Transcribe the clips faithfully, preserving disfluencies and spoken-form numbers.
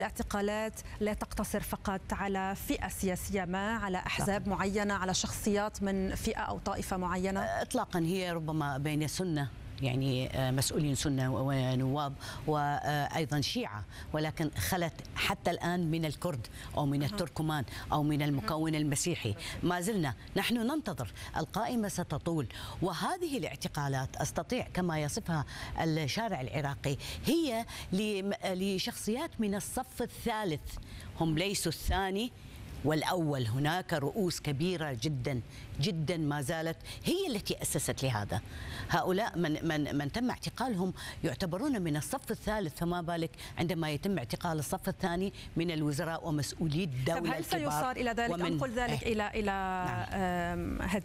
الاعتقالات لا تقتصر فقط على فئة سياسية ما، على أحزاب معينة، على شخصيات من فئة أو طائفة معينة؟ إطلاقا، هي ربما بين سنة، يعني مسؤولين سنة ونواب، وأيضا شيعة، ولكن خلت حتى الآن من الكرد أو من التركمان أو من المكون المسيحي. ما زلنا نحن ننتظر، القائمة ستطول. وهذه الاعتقالات أستطيع كما يصفها الشارع العراقي هي لشخصيات من الصف الثالث، هم ليسوا الثاني والأول. هناك رؤوس كبيرة جدا جدا ما زالت هي التي أسست لهذا. هؤلاء من من من تم اعتقالهم يعتبرون من الصف الثالث، فما بالك عندما يتم اعتقال الصف الثاني من الوزراء ومسؤولي الدولة. هل سيصار إلى ذلك؟ أنقل ذلك إلى إلى نعم. هد...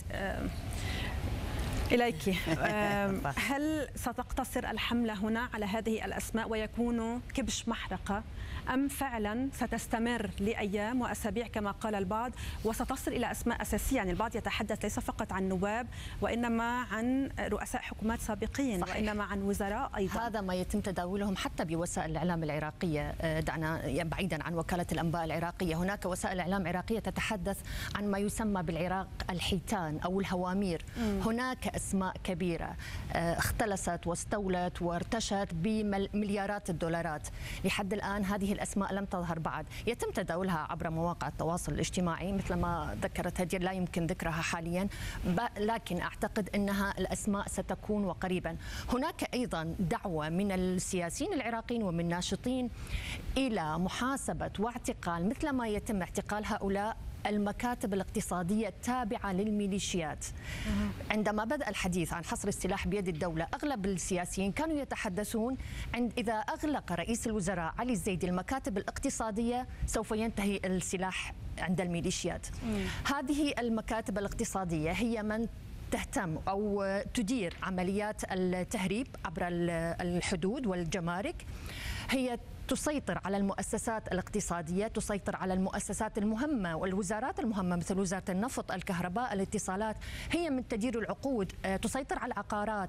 إليك. هل ستقتصر الحملة هنا على هذه الأسماء ويكون كبش محرقة، أم فعلا ستستمر لأيام وأسابيع كما قال البعض وستصل إلى أسماء أساسية؟ يعني البعض يتحدث ليس فقط عن نواب وإنما عن رؤساء حكومات سابقين، صحيح. وإنما عن وزراء أيضا. هذا ما يتم تداولهم حتى بوسائل الإعلام العراقية، دعنا بعيدا عن وكالة الأنباء العراقية. هناك وسائل إعلام عراقية تتحدث عن ما يسمى بالعراق الحيتان أو الهوامير. م. هناك أسماء كبيرة اختلست واستولت وارتشت بمليارات الدولارات. لحد الآن هذه الأسماء لم تظهر بعد، يتم تداولها عبر مواقع التواصل الاجتماعي مثل ما ذكرت هدير، لا يمكن ذكرها حاليا، لكن أعتقد أنها الأسماء ستكون وقريبا. هناك أيضا دعوة من السياسيين العراقيين ومن ناشطين إلى محاسبة واعتقال مثل ما يتم اعتقال هؤلاء المكاتب الاقتصادية التابعة للميليشيات. عندما بدأ الحديث عن حصر السلاح بيد الدولة، أغلب السياسيين كانوا يتحدثون عند إذا أغلق رئيس الوزراء علي الزيدي المكاتب الاقتصادية سوف ينتهي السلاح عند الميليشيات. هذه المكاتب الاقتصادية هي من تهتم أو تدير عمليات التهريب عبر الحدود والجمارك، هي تسيطر على المؤسسات الاقتصادية، تسيطر على المؤسسات المهمة والوزارات المهمة مثل وزارة النفط، الكهرباء، الاتصالات، هي من تدير العقود، تسيطر على العقارات،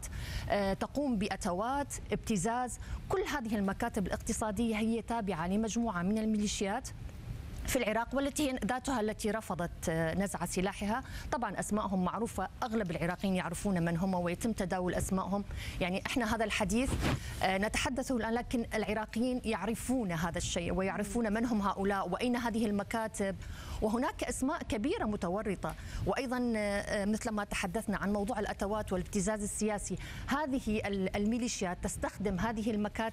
تقوم بأتوات، ابتزاز. كل هذه المكاتب الاقتصادية هي تابعة لمجموعة من الميليشيات في العراق، والتي هي ذاتها التي رفضت نزع سلاحها. طبعا أسماءهم معروفة، أغلب العراقيين يعرفون من هم ويتم تداول أسماءهم. يعني إحنا هذا الحديث نتحدثه الآن، لكن العراقيين يعرفون هذا الشيء ويعرفون من هم هؤلاء وأين هذه المكاتب. وهناك أسماء كبيرة متورطة. وأيضا مثل ما تحدثنا عن موضوع الأتوات والابتزاز السياسي، هذه الميليشيات تستخدم هذه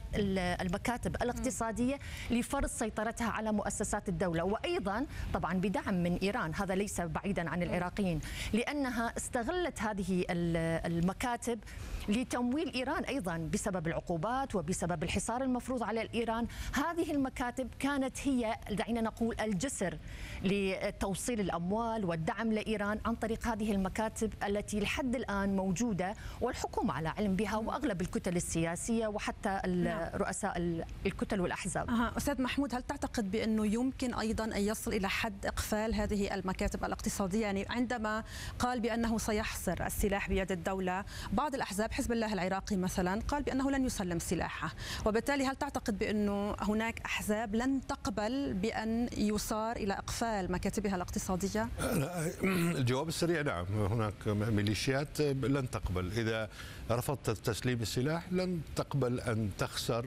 المكاتب الاقتصادية لفرض سيطرتها على مؤسسات الدولة، وأيضا طبعا بدعم من إيران. هذا ليس بعيدا عن العراقيين، لأنها استغلت هذه المكاتب لتمويل إيران أيضا بسبب العقوبات وبسبب الحصار المفروض على إيران. هذه المكاتب كانت هي دعينا نقول الجسر لتوصيل الأموال والدعم لإيران عن طريق هذه المكاتب التي لحد الآن موجودة والحكومة على علم بها، وأغلب الكتل السياسية وحتى رؤساء الكتل والأحزاب. أه. أستاذ محمود، هل تعتقد بأنه يمكن أيضا أن يصل إلى حد إقفال هذه المكاتب الاقتصادية؟ يعني عندما قال بأنه سيحصر السلاح بيد الدولة، بعض الأحزاب حزب الله العراقي مثلا قال بأنه لن يسلم سلاحه، وبالتالي هل تعتقد بأنه هناك أحزاب لن تقبل بأن يصار إلى إقفال مكاتبها الاقتصادية؟ الجواب السريع نعم، هناك ميليشيات لن تقبل. إذا رفضت تسليم السلاح لن تقبل أن تخسر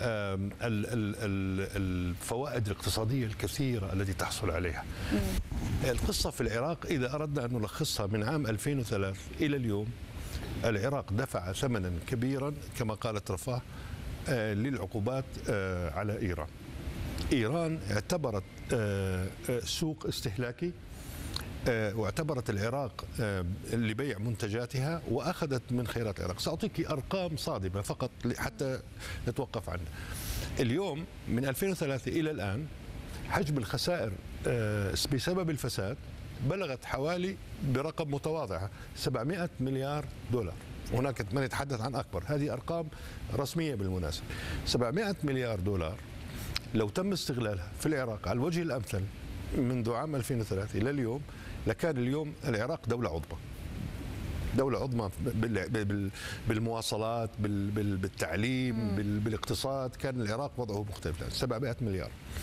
الفوائد الاقتصادية الكثيرة التي تحصل عليها. القصة في العراق إذا أردنا أن نلخصها من عام ألفين وثلاثة إلى اليوم، العراق دفع ثمنا كبيرا كما قالت رفاه للعقوبات على إيران. إيران اعتبرت سوق استهلاكي، واعتبرت العراق لبيع منتجاتها وأخذت من خيرات العراق. سأعطيك أرقام صادمة فقط حتى نتوقف عنها. اليوم من ألفين وثلاثة إلى الآن حجم الخسائر بسبب الفساد بلغت حوالي برقم متواضع سبعمائة مليار دولار. هناك من يتحدث عن أكبر، هذه أرقام رسمية بالمناسبة. سبعمائة مليار دولار لو تم استغلالها في العراق على الوجه الأمثل منذ عام ألفين وثلاثة إلى اليوم، لكان اليوم العراق دولة عظمى. دولة عظمى بالمواصلات، بالتعليم، بالاقتصاد، كان العراق وضعه مختلف. سبعمائة مليار